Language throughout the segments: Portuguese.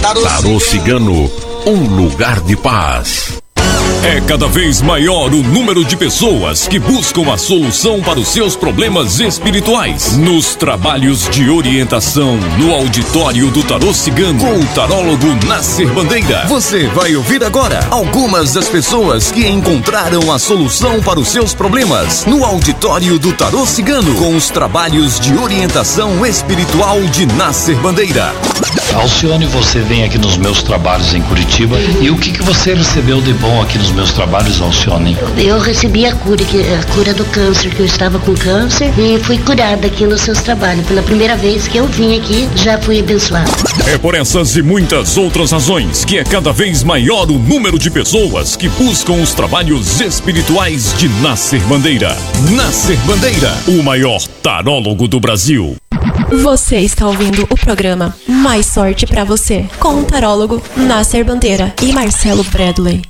Tarô Cigano, um lugar de paz. É cada vez maior o número de pessoas que buscam a solução para os seus problemas espirituais. Nos trabalhos de orientação no auditório do Tarô Cigano, com o tarólogo Nasser Bandeira. Você vai ouvir agora algumas das pessoas que encontraram a solução para os seus problemas no auditório do Tarô Cigano, com os trabalhos de orientação espiritual de Nasser Bandeira. Alcione, você vem aqui nos meus trabalhos em Curitiba e o que você recebeu de bom aqui nos meus trabalhos, Alcione? Eu recebi a cura do câncer, que eu estava com câncer e fui curada aqui nos seus trabalhos. Pela primeira vez que eu vim aqui, já fui abençoada. É por essas e muitas outras razões que é cada vez maior o número de pessoas que buscam os trabalhos espirituais de Nasser Bandeira. Nasser Bandeira, o maior tarólogo do Brasil. Você está ouvindo o programa Mais Sorte Pra Você, com o tarólogo Nasser Bandeira e Marcelo Bradley.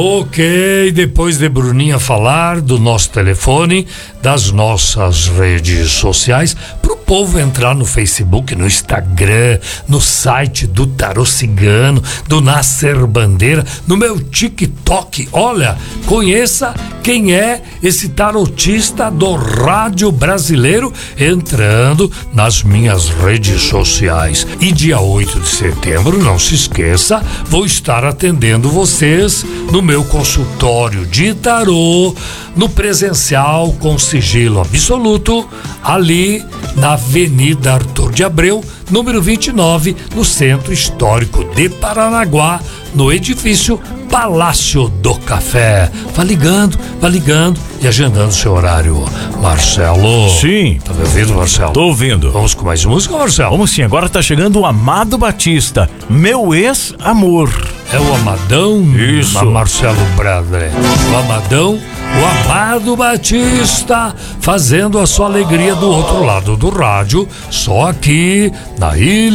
Ok, depois de Bruninha falar do nosso telefone, das nossas redes sociais, pro povo entrar no Facebook, no Instagram, no site do Tarô Cigano, do Nasser Bandeira, no meu TikTok. Olha, conheça quem é esse tarotista do rádio brasileiro entrando nas minhas redes sociais. E dia 8 de setembro, não se esqueça, vou estar atendendo vocês no meu consultório de tarô, no presencial com sigilo absoluto, ali na Avenida Arthur de Abreu, número 29, no Centro Histórico de Paranaguá, no edifício Palácio do Café. Vá ligando e agendando seu horário. Marcelo. Sim. Tá me ouvindo, Marcelo? Tô ouvindo. Vamos com mais música, Marcelo? Vamos sim, agora tá chegando o Amado Batista, Meu Ex-Amor. É o Amadão? Isso. Marcelo Bradley. O Amadão, o Amado Batista, fazendo a sua alegria do outro lado do rádio, só aqui na Ilha